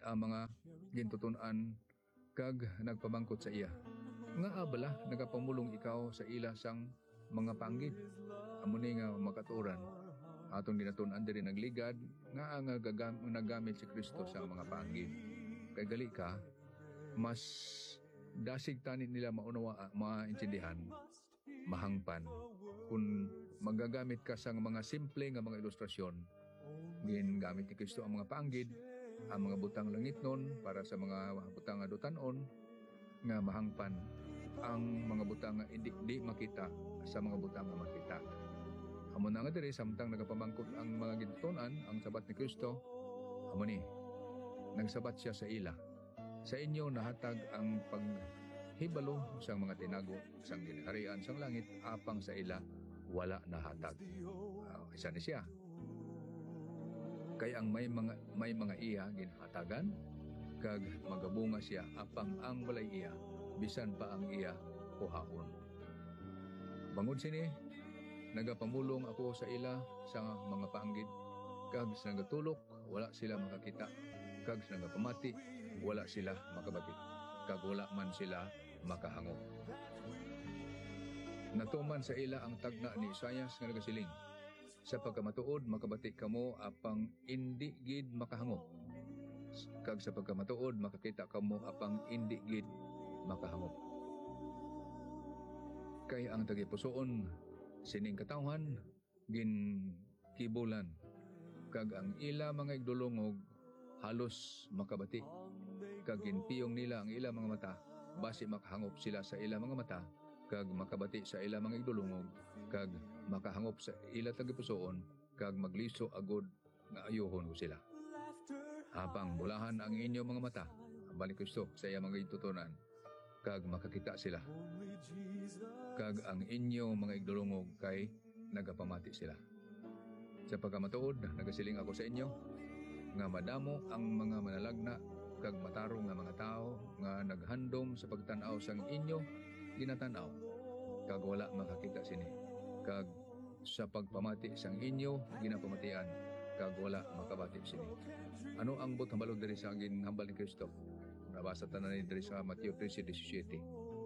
ang mga gintutunan kag nagpamangkot sa iya. Nga abala nagapamulong ikaw sa ila sang mga panggid. Amo ni nga makaturan atong ginatun-an diri nagligad nga ang nagamit si Kristo sa mga panggid. Kay gali ka mas dasig tanit nila maunawa, maintindihan, mahangpan kung magagamit ka sa mga simple nga mga ilustrasyon. Gingamit ni Kristo ang mga panggid, ang mga butang langitnon para sa mga butang nga dutanon nga mahangpan ang mga butang nga di makita sa mga butang nga makita. Amo na nga diri samtang nagapamangkot ang mga gintutunan ang sabat ni Kristo, amo ni nagsabat siya sa ila. Sa inyo nahatag ang paghibalo sa mga tinago sang ginharian sang langit, apang sa ila wala nahatag. Isa ni siya. Kay ang may mga iya ginhatagan kag magabunga siya, apang ang walay iya bisan pa ang iya kuhaon. Bangod sini nagapamulong ako sa ila sa mga panggid, kag sa nagatulok wala sila makakita, kag sa nagapamati wala sila makabati, kag wala man sila makahangop. Natuman sa ila ang tagna ni Isaias nga nagasiling, sa pagkamatuod makabati kamo apang indi gid makahangop, kag sa pagkamatuod makakita kamo apang indi gid makahangop. Kay ang tagipusoon sining katawhan ginkibulan, kag ang ila mga igdulongog halos makabati, kag ginpiyong nila ang ila mga mata basi makahangop sila sa ila mga mata, kag makabati sa ila mga igdulongog, kag makahangop sa ila tagipusoon, kag magliso agod nga ayohon ko sila. Apang bulahan ang inyo mga mata, balik Kristo sa iya mga itutunan, kag makakita sila, kag ang inyo mga igdulongog kay nagapamati sila. Sa pagkamatuod nagasiling ako sa inyo nga madamo ang mga manalagna kag matarong nga mga tao nga naghandom sa pagtan-aw sang inyo ginatan-aw, kag wala makakita sini, kag sa pagpamati sang inyo ginapamatian, kag wala makabati sini. Ano ang buthambalog diri sa ginhambal ni Kristo? Nabasa tanan ni diri sa Mateo 13:17.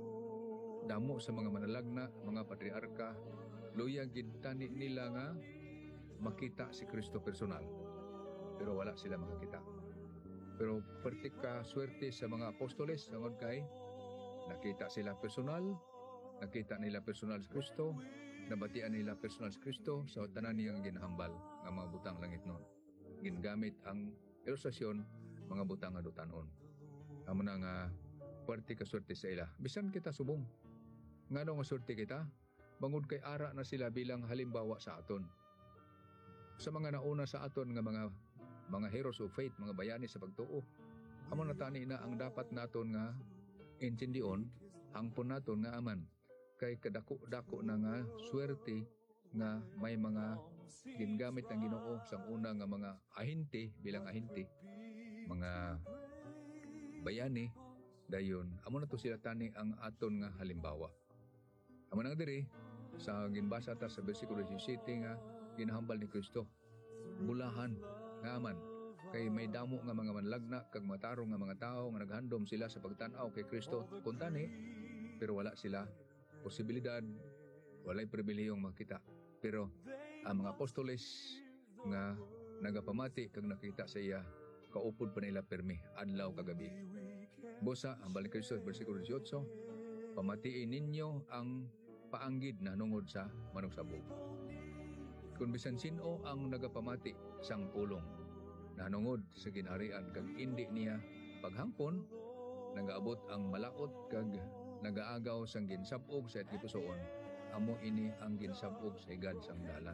Damo sa mga manalagna, mga patriarka, luya gid tani nila nga makita si Kristo personal, pero wala sila makakita. Pero pertika swerte sa mga apostoles tungod kay nakita sila personal, nakita nila personal si Kristo, nabatian nila personal si Kristo sa tanan niyang ginahambal nga mga butang langit noon. Gingamit ang ilustrasyon mga butang nga dutanon. Amo na nga parte ka swerte sa ila. Bisan kita subong. Ngano nga swerte kita? Bangod kay ara na sila bilang halimbawa sa aton. Sa mga nauna sa aton nga mga heroes of faith, mga bayani sa pagtuo, amo na tani na ang dapat naton nga intindion, hangpon naton nga aman. Kay kadako-dako na nga swerte nga may mga gingamit ng Ginoo sang una nga mga ahinti, bilang ahinti, mga bayani, dayon amo na to sila tani ang aton nga halimbawa. Amo nang diri sa ginbasa ta sa bersikulo 17 nga ginahambal ni Kristo, bulahan nga aman kay may damo nga mga manlagna kag matarong nga mga tao nga naghandom sila sa pagtan-aw kay Kristo kuntani, pero wala sila posibilidad, walay pribilehiyong makita. Pero ang mga apostoles nga nagapamati kag nakita sa iya, kaupod pa nila permi adlaw kagabi. Busa ang balik Kristo bersikulo 18, pamatiin ninyo ang paanggid na nungod sa manugsabog. Kung bisan sino ang nagapamati sang pulong nanungod sa ginharian kag indi niya paghangpon, nagaabot ang malaot kag nagaagaw sang ginsabog sa itipusoon, amo ini ang ginsabog sa higad sang dalan.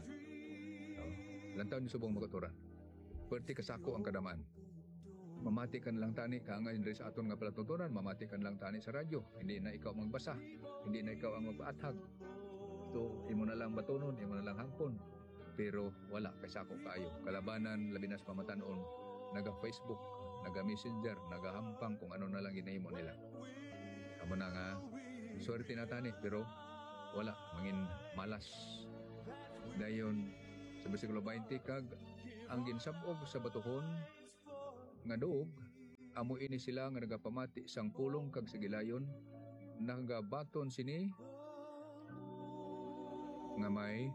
Lantaw ni subong magaturan, perti kasako ang kadamaan. Mamati kan lang tani kaangay diri sa aton nga palatuntunan, mamati kan lang tani sa radyo, hindi na ikaw magbasa, hindi na ikaw ang magpaathag. So imo na lang batunon, imo na lang hangpon, pero wala kay sako kaayo. Kalabanan labi na sa pamatanon, naga-Facebook, naga-Messenger, nagahampang kung ano na lang ginahimo nila. Amo na nga swerte na tani, pero wala mangin malas. Dayon sa bersikulo 20, kag ang ginsabog sa batuhon nga duog amo ini sila nga nagapamati sang pulong kag sa gilayon, nagabaton sini nga may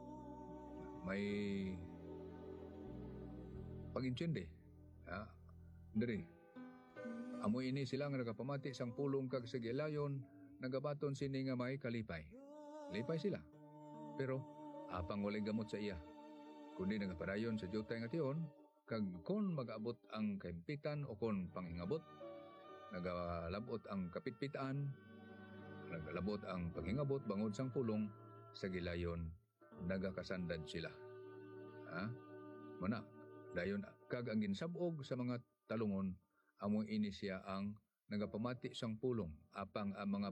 pag-intindi. Diri. Amo ini sila nga nagapamati sang pulong kag sa gilayon, nagabaton sini nga may kalipay. Lipay sila. Pero apang walay gamot sa iya. Kundi nagapadayon sa jutay nga tiyon, kag kon mag-abot ang kaimpitan o kon panghingabot, nagalabot ang kapitpitan, nagalabot ang panghingabot bangod sang pulong, sa gilayon nagakasandad sila. Mana, dayon kag ang ginsabog sa mga talungon, amo ini siya ang nagapamati sang pulong, apang ang mga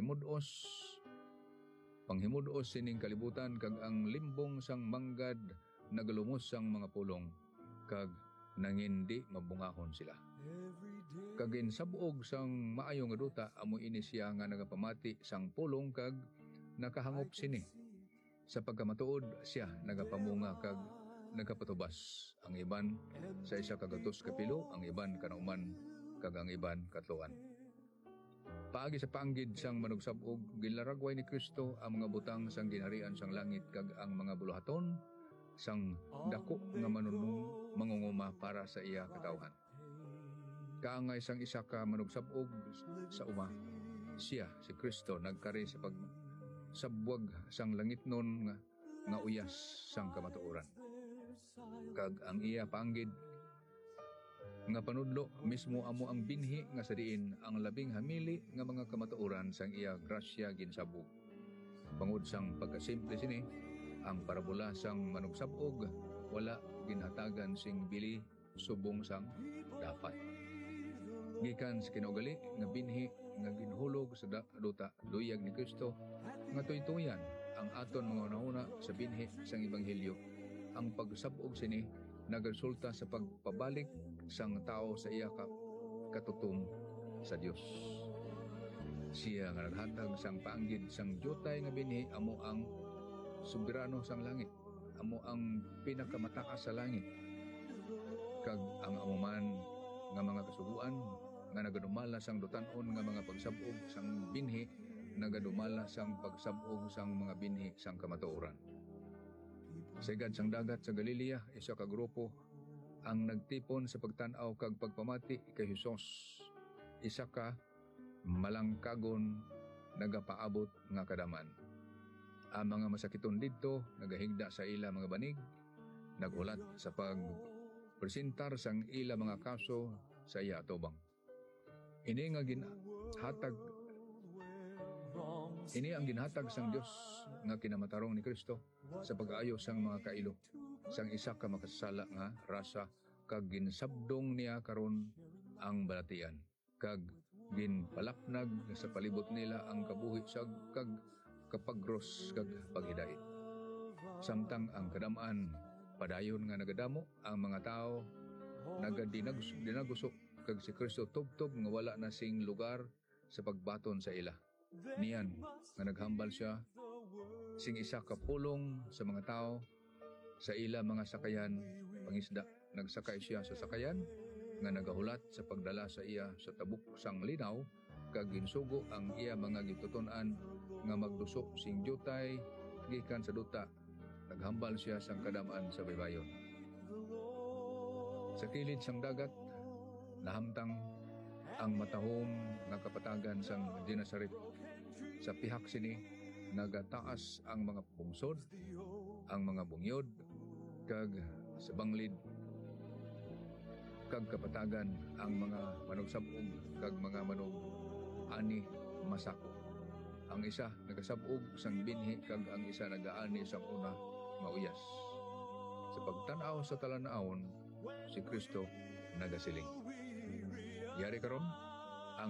panghimudos sining kalibutan, kag ang limbong sang manggad nagalumos sang mga pulong, kag nangindi mabungahon sila. Kag ginsabog sang maayo nga duta, amo ini siya nga nagapamati sang pulong, kag nakahangop sini. Sa pagkamatuod siya nagapamunga kag nagapatubas. Ang iban sa isa kagatos kapilo, ang iban kanauman, kag ang iban katluan. Paagi sa panggid sang manugsabog, gilaragway ni Kristo ang mga butang sang ginharian sang langit, kag ang mga buluhaton sang dako nga mangunguma para sa iya katawhan. Kaangay sang isa ka manugsabog sa uma, siya si Kristo nagkari sa pagsabwag sang langit nun nga uyas sang kamatuoran. Kag ang iya panggid nga panudlo mismo amo ang binhi nga sa diin ang labing hamili nga mga kamatuoran sang iya grasya ginsabog. Bangod sang pagkasimple sini, ang parabola sang manugsabog wala ginhatagan sing bili subong sang dapat. Gikan sa kinaugali nga binhi nga ginhulog sa duta luyag ni Kristo nga tuytuyan ang aton mga una-una sa binhi sang ebanghelyo. Ang pagsabog sini nagresulta sa pagpabalik sang tao sa iya katutom sa Dios. Siya nga naghatag sang paanggid sang jutay nga binhi, amo ang soberano sang langit, amo ang pinakamataas sa langit, kag ang amuman nga mga kasuguan nga nagadumala sang dutanon nga mga pagsabog sang binhi, nagadumala sang pagsabog sang mga binhi sang kamatuoran. Sagad sang dagat sa Galilea, isa ka grupo ang nagtipon sa pagtan-aw kag pagpamati kay Hesus. Isa ka malangkagon nagapaabot nga kadaman. Ang mga masakiton didto nagahigda sa ila mga banig, nagulat sa pagpresentar sang ila mga kaso sa iya atubang. Ini ang ginhatag sang Dios nga kinamatarong ni Kristo sa pag-aayo sang mga kailo sang isa ka makasala nga rasa, kag ginsabdong niya karon ang balatian, kag ginpalapnag sa palibot nila ang kabuhi sa kag kapagros kag paghidait. Samtang ang kadamaan padayon nga nagadamo, ang mga tao nagadinagusok, kag si Kristo tubtob nga wala na sing lugar sa pagbaton sa ila. Niyan nga naghambal siya sing isa ka pulong sa mga tao sa ila mga sakayan pangisda. Nagsakay siya sa sakayan nga nagahulat sa pagdala sa iya sa tabuk sang linaw, kag ginsugo ang iya mga gituton-an nga magdusok sing jutay gikan sa duta. Naghambal siya sang kadamaan sa baybayon. Sa kilid sang dagat nahamtang ang matahom nga kapatagan sang Genesaret. Sa pihak sini nagataas ang mga bungsod, ang mga bungyod, kag sa banglid kag kapatagan ang mga manugsabog kag mga manug-ani masako. Ang isa nagasabog sang binhi, kag ang isa nagaani sang una nga uyas. Sa pagtan-aw sa talan-awon, si Kristo nagasiling. Yari karon ang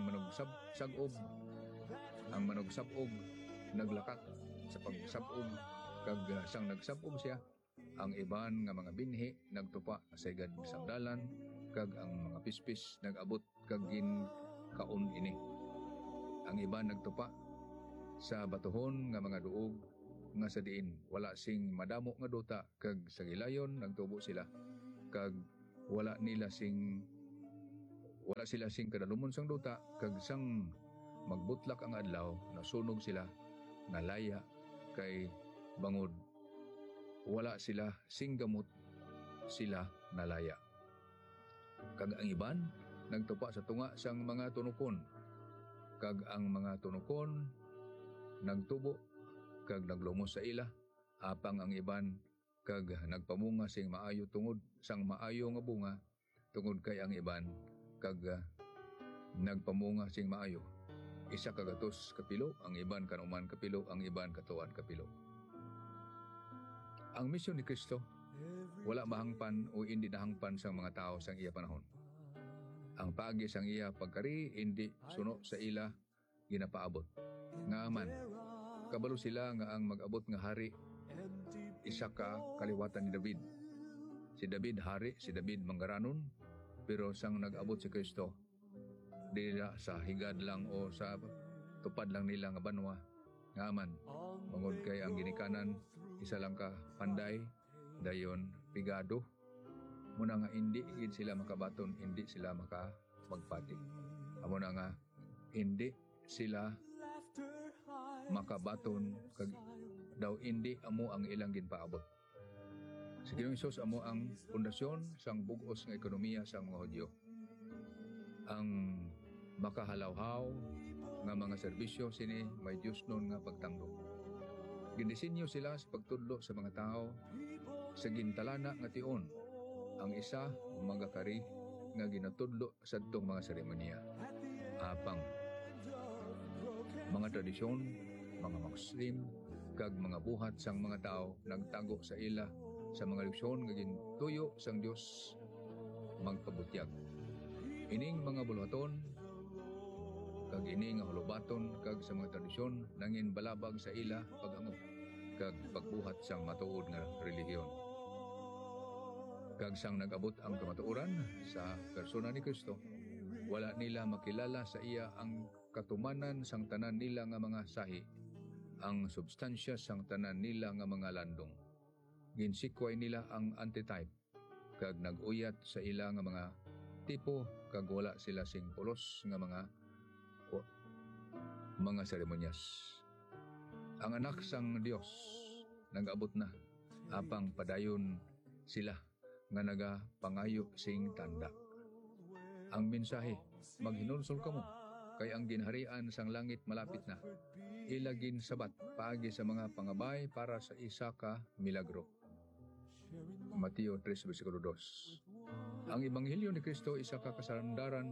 manugsabog naglakat sa pagsabog, kag sang nagsabog siya, ang iban nga mga binhi nagtupa sa igad sang dalan, kag ang mga pispis nagabot kag ginkaon ini. Ang iban nagtupa sa batuhon nga mga duog nga sa diin wala sing madamo nga duta, kag sa gilayon nagtubo sila, kag wala Wala sila sing kadalumon sang duta, kag sang magbutlak ang adlaw, nasunog sila, nalaya, kay bangod. Wala sila sing gamot, sila nalaya. Kag ang iban, nagtupa sa tunga sang mga tunukon. Kag ang mga tunukon, nagtubo, kag naglumos sa ila. Apang ang iban, kag nagpamunga sing maayo tungod sang maayo nga bunga, tungod kay ang iban, kag nagpamunga sing maayo. Isa kagatos kapilo, ang iban kanuman kapilo, ang iban katuan kapilo. Ang misyon ni Kristo, wala mahangpan o hindi nahangpan sang mga tao sang iya panahon. Ang paagi sang iya pagkari, hindi suno sa ila ginapaabot. Nga man, kabalo sila nga ang mag-abot nga hari, isa ka kaliwatan ni David. Si David hari, si David manggaranon, pero sang nag-abot si Kristo, dila sa higad lang o sa tupad lang nila nga banwa. Nga man, mangod kay ang ginikanan, isa lang ka panday, dayon pigado. Muna nga hindi gid sila makabaton, hindi sila magpati. Amo na nga hindi sila makabaton, kag daw hindi amo ang ilang ginpaabot. Si Ginoong Hesus amo ang pundasyon sang bug-os nga ekonomiya sang mga Hudyo. Ang makahalawhaw nga mga serbisyo sini may Dios nun nga pagtangdo. Gindisenyo sila sa pagtudlo sa mga tao sa gintalana nga tion. Ang isa magakari nga ginatudlo sa itong mga seremonya. Apang mga tradisyon, mga Muslim, kag mga buhat sang mga tao nagtago sa ila sa mga leksyon nga gintuyo sang Dios magpabutyag. Ining mga buluhaton kag ini nga hulubaton kag sa mga tradisyon nangin balabag sa ila pag-amo kag pagbuhat sang matuod nga relihiyon. Kag sang nag-abot ang kamatuoran sa persona ni Kristo, wala nila makilala sa iya ang katumanan sang tanan nila nga mga sahi, ang substansya sang tanan nila nga mga landong. Ginsikway nila ang antitype, kag nag-uyat sa ila nga mga tipo, kag wala sila sing pulos nga mga seremonyas. Ang anak sang Dios nag-abot na, apang padayon sila nga nagapangayo sing tanda. Ang mensahe, maghinulsol kamo, kay ang ginharian sang langit malapit na. Ilagin sabat paagi sa mga pangabay para sa isa ka milagro. Mateo 3, versikulo 2. Ang Ebanghelyo ni Kristo isa ka kasandaran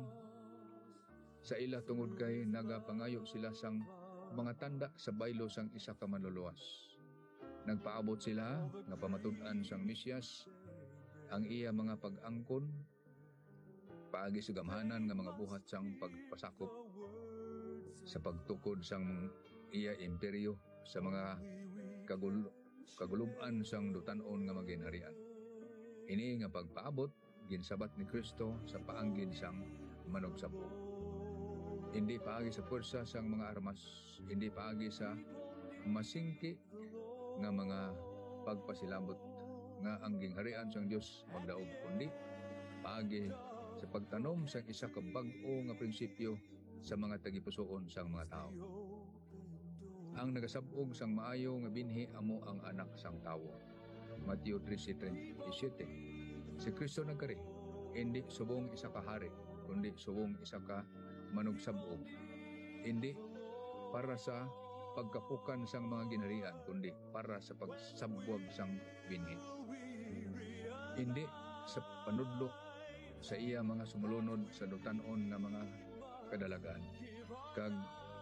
sa ila tungod kay nagapangayo sila sang mga tanda sa baylo sang isa ka manluluwas. Nagpaabot sila nga pamatud-an sang Mesyas, ang iya mga pag-angkon, paagi sa gamhanan nga mga buhat sang pagpasakop sa pagtukod sang iya imperyo sa mga kaguluban sang dutanon nga maginharian. Ini nga pagpaabot ginsabat ni Kristo sa paanggid sang manugsabog. Hindi paagi sa pwersa sang mga armas, hindi paagi sa masingki nga mga pagpasilabot nga ang gingharian sang Dios magdaog, kundi paagi sa pagtanom sang isa ka bag-o nga prinsipyo sa mga tagipusoon sang mga tao. Ang nagasabog sang maayo nga binhi amo ang anak sang tawo. Mateo 13:37. Si Kristo nagkari, hindi subong isa ka hari, kundi subong isa ka manugsabog. Hindi para sa pagkapukan sang mga ginharian, kundi para sa pagsabwag sang binhi. Hindi sa panudlo sa iya mga sumulunod sa dutanon na mga kadalagan, kag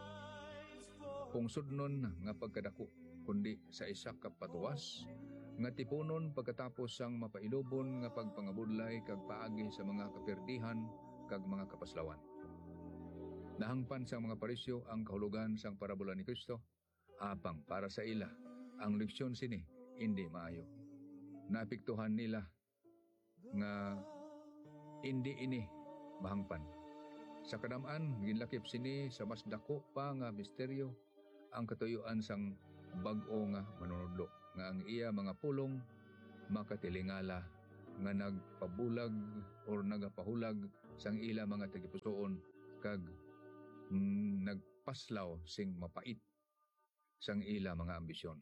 pungsudnon nga pagkadako, kundi sa isa ka patuwas nga tipunon pagkatapos sang mapailubon nga pagpangabudlay kag paagi sa mga kaperdihan kag mga kapaslawan. Nahangpan sang mga parisyo ang kahulugan sang parabola ni Kristo, apang para sa ila ang leksyon sini hindi maayo. Naapektuhan nila nga hindi ini mahangpan. Sa kadamaan, ginlakip sini sa mas dako pa nga misteryo ang katuyuan sang bag-o nga manunudlo, nga ang iya mga pulong makatilingala nga nagpabulag o nagapahulag sang ila mga tagipusoon kag nagpaslaw sing mapait sang ila mga ambisyon.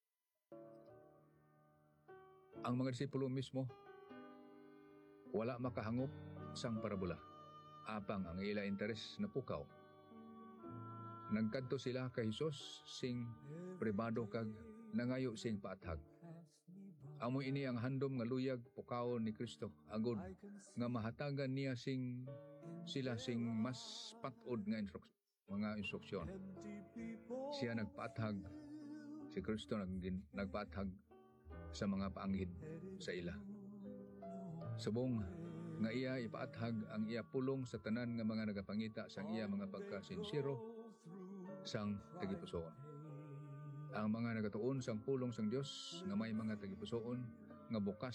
Ang mga disipulo mismo wala makahangop sang parabola apang ang ila interes na pukaw. Nagkadto sila kay Hesus sing pribado kag nangayo sing paathag. Amo ini ang handom nga luyag pukaw ni Kristo agud nga mahatagan niya sila sing mas patod nga mga instruksyon. Siya nagpaathag, si Kristo nagpaathag sa mga paanghid sa ila. Subong nga iya ipaathag ang iya pulong sa tanan nga mga nagapangita sang iya mga pagkasinsiro sang tagipusoon. Ang mga nagatuon sang pulong sang Dios nga may mga tagipusoon nga bukas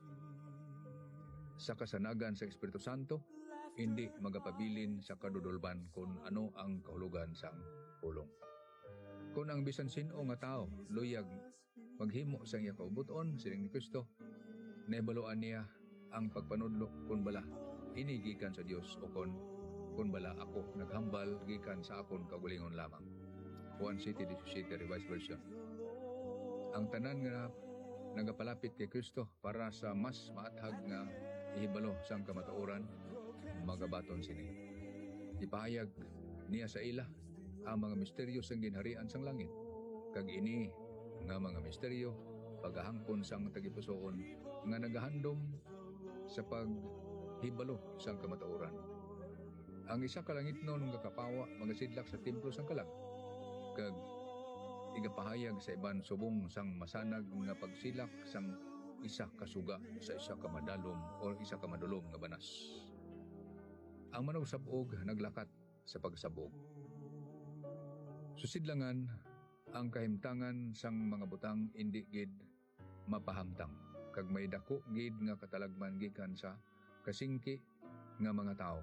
sa kasanagan sa Espiritu Santo, hindi magapabilin sa kadudolban kung ano ang kahulugan sang pulong. Kung ang bisan sino nga tao luyag maghimo sang iya kaubuton sining ni Kristo, naibaloan niya ang pagpanudlo kun bala ini gikan sa Dios o kun bala ako naghambal gikan sa akon kaugalingon lamang. 1 City 17 Revised Version. Ang tanan nga nagapalapit kay Kristo para sa mas maathag nga ihibalo sang kamatuoran, magabaton sini. Ipahayag niya sa ila ang mga misteryo sang ginharian sang langit. Kag ini nga mga misteryo pagahangkon sang tagipusoon nga nagahandom sa paghibalo sang kamatuoran. Ang isa ka langitnon nga kapawa magasidlak sa templo sang kalag kag igapahayag sa iban subong sang masanag nga pagsilak sang isa ka suga sa isa ka madalom o isa ka madulom nga banas. Ang manong sabog naglakat sa pagsabog. Susidlangan ang kahimtangan sang mga butang indi gid mapahamtang kag may dako gid nga katalagman gikan sa kasingki nga mga tao.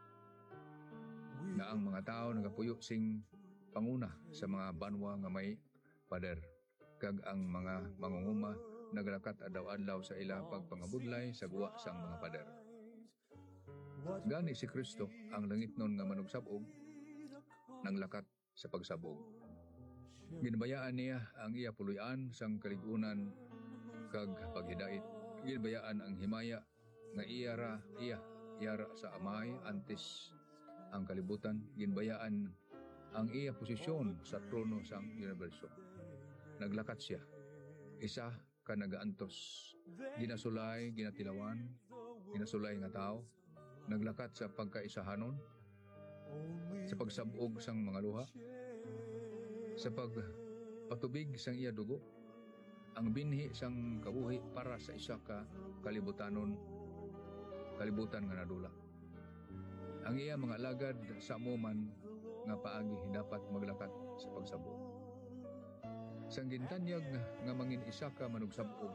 Na ang mga tao nagapuyo sing panguna sa mga banwa nga may pader kag ang mga mangunguma naglakat adlaw-adlaw sa ila pagpangabudlay sa guwa sang mga pader. Gani si Kristo ang langitnon nga manugsabog naglakat sa pagsabog. Ginbayaan niya ang iya puloy-an sang kaligunan kag paghidait. Ginbayaan ang himaya nga iyara sa amay antes ang kalibutan. Ginbayaan ang iya posisyon sa trono sang universo. Naglakat siya. Isa ka nagaantos. Ginasulay, ginatilawan, ginasulay nga tao. Naglakat sa pagkaisahanon, sa pagsabog sang mga luha, sa pagpatubig sang iya dugo, ang binhi sang kabuhi para sa isa ka kalibutan nga nadula. Ang iya mga alagad sa amuman nga paagi dapat maglakat sa pagsabog. Sang gintanyag nga mangin isa ka manugsabog,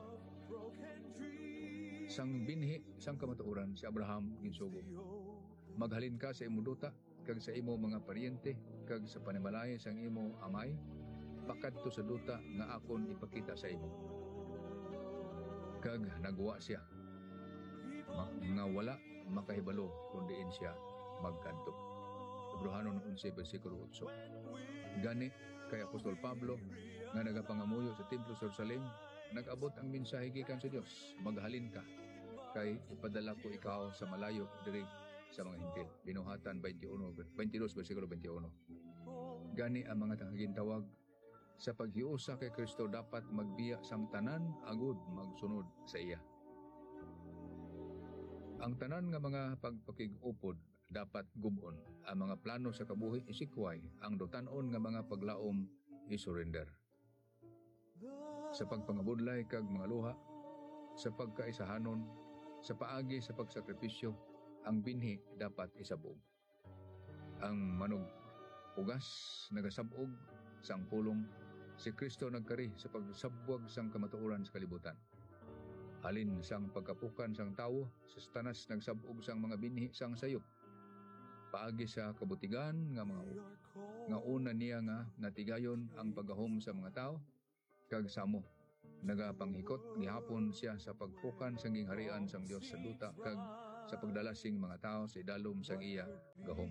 sang binhi sang kamatuoran si Abraham ginsugo. Maghalin ka sa imo duta kag sa imo mga paryente kag sa panimalay sang imo amay pakadto sa duta nga akon ipakita sa imo. Kag nagwa siya nga wala makahibalo kun diin siya magkadto. Hebrehanon 11 versikulo 8. Gani kay Apostol Pablo nga nagapangamuyo sa templo sa Jerusalem, nag-abot ang mensahe gikan sa Dios, maghalin ka kay ipadala ko ikaw sa malayo diri sa mga hintil. Binuhatan 22 versikulo 21. Gani ang mga tangagintawag sa paghiusa kay Kristo dapat magbiya sang tanan agud magsunod sa iya. Ang tanan nga mga pagpakig-upod dapat gubon. Ang mga plano sa kabuhi isikway, ang dotanon nga mga paglaom isurrender. Sa pagpangabudlay kag mga luha, sa pagkaisahanon, sa paagi sa pagsakripisyo, ang binhi dapat isabog. Ang manog ugas nagasabog sang pulong, si Kristo nagkari sa pagsabwag sang kamatuoran sa kalibutan. Halin sang pagkapukan sang tawo, sa tanas nagsabog sang mga binhi sang sayop. Paagi sa kabutigan nga mga nga una niya nga natigayon ang pagahom sa mga tao kag samo nagapanghikot gihapon siya sa pagpukan sang gingharian sang Dios sa duta kag sa pagdala sing mga tao sa idalom sang iya gahom.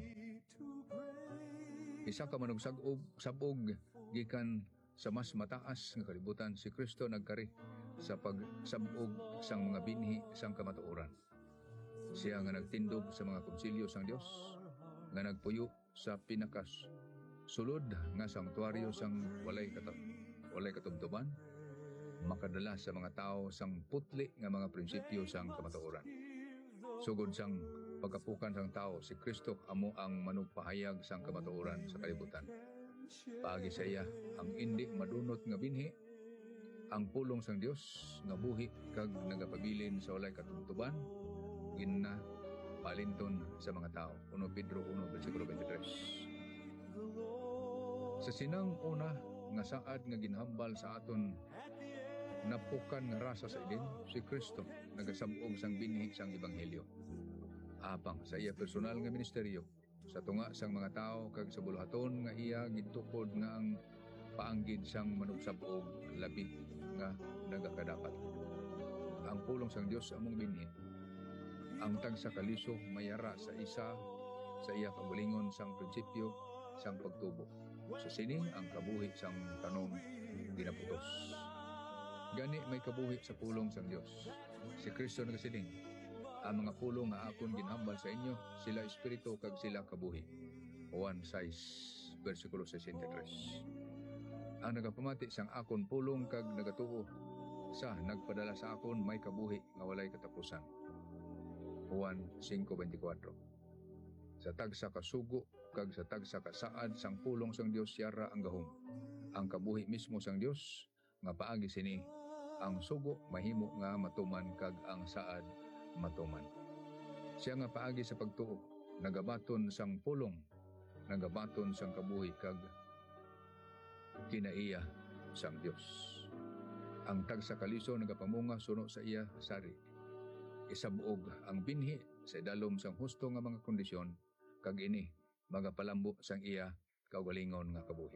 Isa ka man og sabog gikan sa mas mataas nga kalibutan, si Kristo nagkari sa pagsabog sang mga binhi sang kamatuoran. Siya nga nagtindog sa mga konsilyo sang Dios, nga nagpuyo sa pinakas sulod nga sanktuaryo sang walay katubtuban, makadala sa mga tao sang putli nga mga prinsipyo sang kamatuoran. Sugod sang pagkapukan sang tao, si Kristo amo ang manugpahayag sang kamatuoran sa kalibutan. Paagi sa iya ang indi madunot nga binhi, ang pulong sang Dios nga buhi kag nagapabilin sa walay katubtuban, ginna palinton sa mga tao. 1 Pedro 1 versikulo 23. Sa sinang una nga saad nga ginhambal sa aton napukan nga rasa sa ilin, si Kristo nagasabog sang binhi sang ebanghelyo. Apang sa iya personal nga ministeryo sa tunga sang mga tao kag sa buluhaton nga iya gitukod nga ang paanggid sang manugsabog labi nga nagakadapat. Ang pulong sang Dios among binhi, ang tagsa kaliso mayara sa iya kabulingon sang prinsipyo sang pagtubo. Sa sining ang kabuhi sang tanom ginaputos. Gani may kabuhi sa pulong sang Dios. Si Kristo nagasiling, ang mga pulong nga akon ginhambal sa inyo, sila espiritu kag sila kabuhi. 1:6 versikulo 63. Ang nagapamati sang akon pulong kag nagatuo sa nagpadala sa akon may kabuhi nga walay katapusan. 1:5-24. Sa tagsa ka sugo kag sa tagsa ka saad sang pulong sang Dios yara ang gahom. Ang kabuhi mismo sang Dios nga paagi sini, ang sugo mahimo nga matuman kag ang saad matuman. Siya nga paagi sa pagtuo, nagabaton sang pulong, nagabaton sang kabuhi kag kinaiya sang Dios. Ang tagsa kaliso nagapamunga suno sa iya sari. Isabuog ang binhi sa idalom sang husto nga mga kondisyon, kag ini magapalambo sang iya kaugalingon nga kabuhi.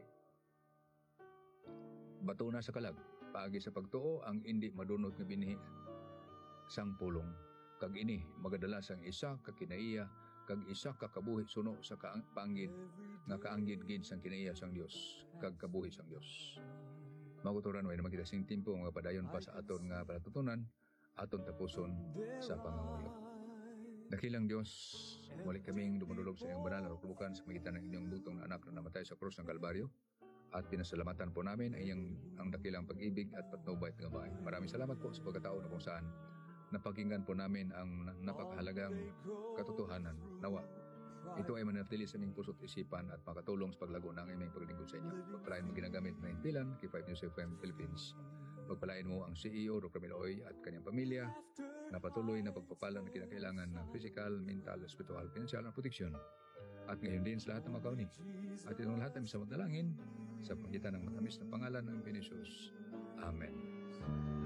Batuna sa kalag, paagi sa pagtuo ang indi madunot nga binhi sang pulong, kag ini magadala sang isa ka kinaiya kag isa ka kabuhi suno sa paanggid nga kaanggid gid sang kinaiya sang Dios kag kabuhi sang Dios. Maguturan way naman kita sing timpo nga padayon pa sa aton nga palatutunan, aton tapuson sa pangangulo. Dakilang Dios, muli kaming dumudulog sa iyong banal na ruklukan sa magitan ng inyong butong na anak na namatay sa krus ng Kalbaryo, at pinasalamatan po namin ang dakilang pag-ibig at patnubay at gabay. Maraming salamat po sa pagkatao na kung saan napakinggan po namin ang napakahalagang katotohanan. Nawa, ito ay manatili sa aming puso't isipan at makatulong sa paglago ng aming paglingkod sa inyo. Pagpalain mo ginagamit na impilan kay 5 News FM Philippines. Pagpalain mo ang CEO Dr. Miloy at kanyang pamilya na patuloy na pagpapala na kinakailangan ng physical, mental, spiritual, financial na proteksyon. At ngayon din sa lahat ng mga kauni. At itong lahat ay sa magdalangin sa pagitan ng matamis na pangalan ng Pinisus. Amen.